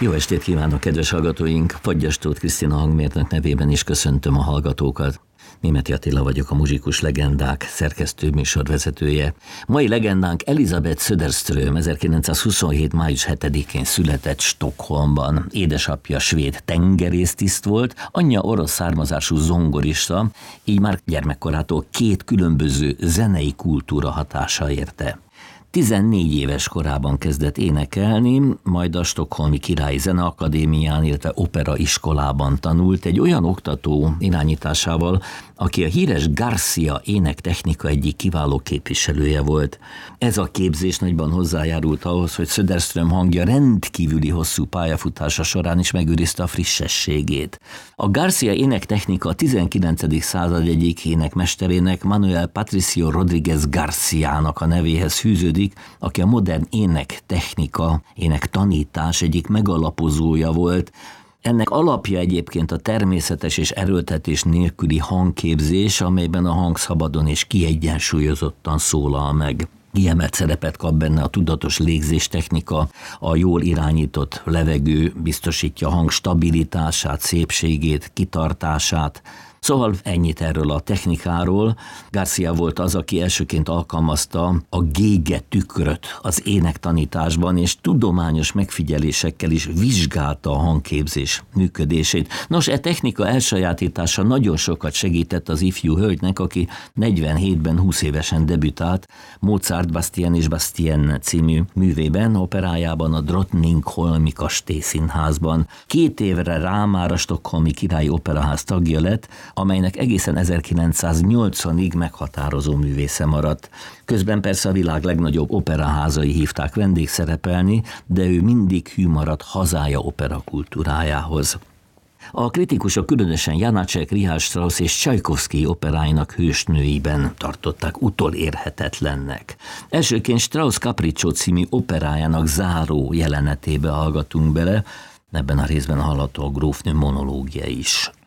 Jó estét kívánok, kedves hallgatóink! Fagyas Tóth Krisztina hangmérnök nevében is köszöntöm a hallgatókat. Németi Attila vagyok, a Muzsikus Legendák szerkesztő műsorvezetője. Mai legendánk Elisabeth Söderström 1927. május 7-én született Stockholmban. Édesapja svéd tengerésztiszt volt, anyja orosz származású zongorista, így már gyermekkorától két különböző zenei kultúra hatása érte. 14 éves korában kezdett énekelni, majd a Stockholmi Királyi Zeneakadémián, illetve operaiskolában tanult egy olyan oktató irányításával, aki a híres Garcia énektechnika egyik kiváló képviselője volt. Ez a képzés nagyban hozzájárult ahhoz, hogy Söderström hangja rendkívüli hosszú pályafutása során is megőrizte a frissességét. A Garcia énektechnika a 19. század egyik énekmesterének, Manuel Patricio Rodríguez Garciának a nevéhez fűződik, aki a modern énektechnika, énektanítás egyik megalapozója volt. Ennek alapja egyébként a természetes és erőltetés nélküli hangképzés, amelyben a hang szabadon és kiegyensúlyozottan szólal meg. Kiemelt szerepet kap benne a tudatos légzéstechnika, a jól irányított levegő biztosítja a hang stabilitását, szépségét, kitartását. Szóval ennyit erről a technikáról. Garcia volt az, aki elsőként alkalmazta a gége tükröt az énektanításban, és tudományos megfigyelésekkel is vizsgálta a hangképzés működését. Nos, e technika elsajátítása nagyon sokat segített az ifjú hölgynek, aki 47-ben 20 évesen debütált Mozart Bastien és Bastien című művében, operájában a Drottningholmi Kastélyszínházban. 2 évre rá már a Stockholmi Királyi Operaház tagja lett, amelynek egészen 1980-ig meghatározó művésze maradt. Közben persze a világ legnagyobb operaházai hívták vendégszerepelni, de ő mindig hű maradt hazája operakultúrájához. A kritikusok különösen Janácsek, Richard Strauss és Csajkovszky operáinak hősnőiben tartották utolérhetetlennek. Elsőként Strauss Capriccio című operájának záró jelenetébe hallgatunk bele, ebben a részben hallható a grófnő monológia is.